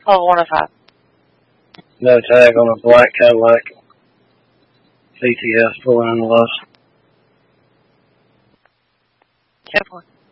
Oh, 105. No tag on a black Cadillac. CTS pulling in the loss. 10-4.